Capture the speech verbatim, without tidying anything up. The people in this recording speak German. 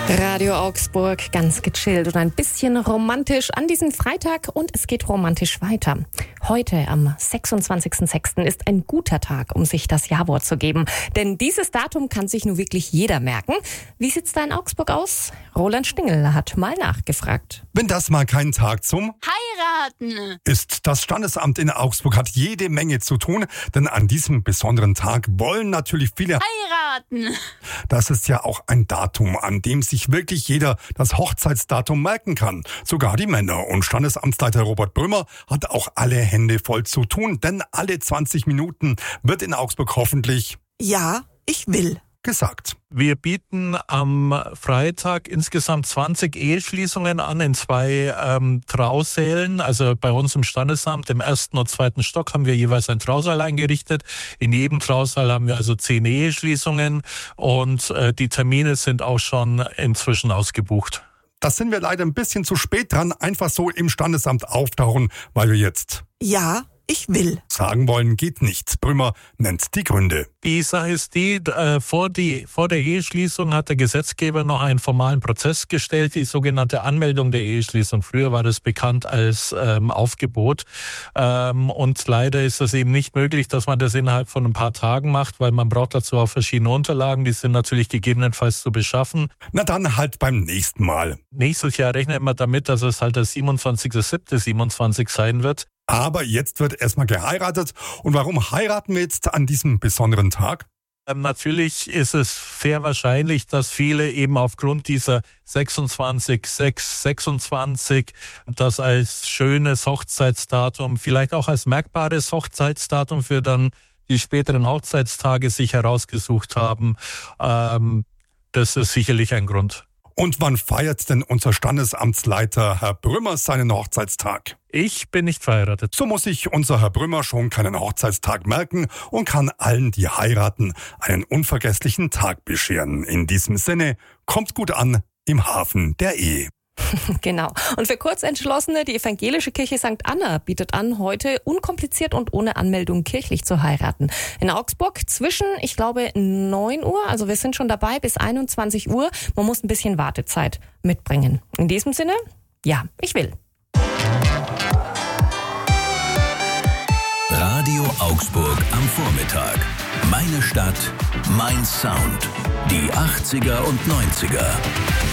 Radio Augsburg, ganz gechillt und ein bisschen romantisch an diesem Freitag, und es geht romantisch weiter. Heute am sechsundzwanzigsten sechsten ist ein guter Tag, um sich das Ja-Wort zu geben. Denn dieses Datum kann sich nun wirklich jeder merken. Wie sieht's da in Augsburg aus? Roland Stingel hat mal nachgefragt. Wenn das mal kein Tag zum Heiraten ist. Das Standesamt in Augsburg hat jede Menge zu tun, denn an diesem besonderen Tag wollen natürlich viele heiraten. Das ist ja auch ein Datum, an dem sich wirklich jeder das Hochzeitsdatum merken kann. Sogar die Männer. Und Standesamtsleiter Robert Brümmer hat auch alle Hände voll zu tun, denn alle zwanzig Minuten wird in Augsburg hoffentlich Ja, ich will gesagt. Wir bieten am Freitag insgesamt zwanzig Eheschließungen an in zwei ähm, Trausälen. Also bei uns im Standesamt, im ersten und zweiten Stock, haben wir jeweils ein Trausaal eingerichtet. In jedem Trausaal haben wir also zehn Eheschließungen und äh, die Termine sind auch schon inzwischen ausgebucht. Da sind wir leider ein bisschen zu spät dran, einfach so im Standesamt auftauchen, weil wir jetzt Ja, ich will sagen wollen, geht nicht. Brümmer nennt die Gründe. Die Sache ist die, äh, vor, die, vor der Eheschließung hat der Gesetzgeber noch einen formalen Prozess gestellt, die sogenannte Anmeldung der Eheschließung. Früher war das bekannt als ähm, Aufgebot. Ähm, und leider ist das eben nicht möglich, dass man das innerhalb von ein paar Tagen macht, weil man braucht dazu auch verschiedene Unterlagen. Die sind natürlich gegebenenfalls zu beschaffen. Na dann halt beim nächsten Mal. Nächstes Jahr rechnet man damit, dass es halt der siebenundzwanzigster siebter siebenundzwanzig sein wird. Aber jetzt wird erstmal geheiratet. Und warum heiraten wir jetzt an diesem besonderen Tag? Ähm, natürlich ist es sehr wahrscheinlich, dass viele eben aufgrund dieser sechsundzwanzig sechs sechsundzwanzig das als schönes Hochzeitsdatum, vielleicht auch als merkbares Hochzeitsdatum für dann die späteren Hochzeitstage sich herausgesucht haben. Ähm, das ist sicherlich ein Grund. Und wann feiert denn unser Standesamtsleiter Herr Brümmer seinen Hochzeitstag? Ich bin nicht verheiratet. So muss sich unser Herr Brümmer schon keinen Hochzeitstag merken und kann allen, die heiraten, einen unvergesslichen Tag bescheren. In diesem Sinne, kommt gut an im Hafen der Ehe. Genau. Und für Kurzentschlossene, die evangelische Kirche Sankt Anna bietet an, heute unkompliziert und ohne Anmeldung kirchlich zu heiraten. In Augsburg zwischen, ich glaube, neun Uhr, also wir sind schon dabei, bis einundzwanzig Uhr. Man muss ein bisschen Wartezeit mitbringen. In diesem Sinne, ja, ich will. Radio Augsburg am Vormittag. Meine Stadt, mein Sound. Die achtziger und neunziger.